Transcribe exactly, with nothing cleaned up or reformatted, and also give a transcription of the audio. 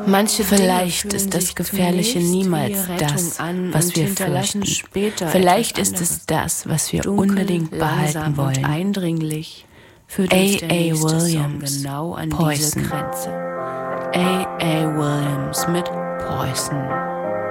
Manche Vielleicht ist das Gefährliche niemals das, was wir fürchten. Vielleicht ist es das, was wir unbedingt behalten wollen. Eindringlich führt A uns der A nächste Williams, Song genau an Poison. diese Grenze. A A Williams mit Poison.